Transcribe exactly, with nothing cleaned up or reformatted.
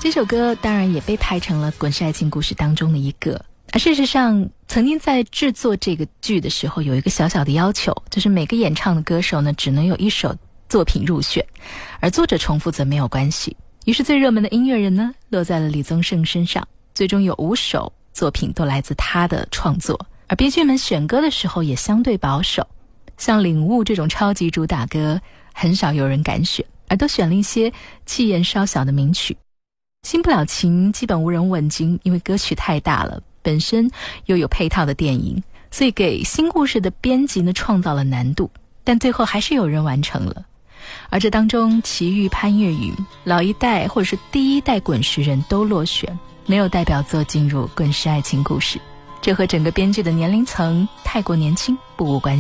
这首歌当然也被拍成了《滚石爱情故事》当中的一个。而事实上，曾经在制作这个剧的时候，有一个小小的要求，就是每个演唱的歌手呢，只能有一首作品入选，而作者重复则没有关系。于是最热门的音乐人呢，落在了李宗盛身上，最终有五首作品都来自他的创作。而编剧们选歌的时候也相对保守，像《领悟》这种超级主打歌，很少有人敢选，而都选了一些气焰稍小的名曲。新不了情基本无人问津，因为歌曲太大了，本身又有配套的电影，所以给新故事的编辑呢创造了难度，但最后还是有人完成了。而这当中，齐豫、潘越云老一代或者是第一代滚石人都落选，没有代表作进入滚石爱情故事，这和整个编剧的年龄层太过年轻不无关系。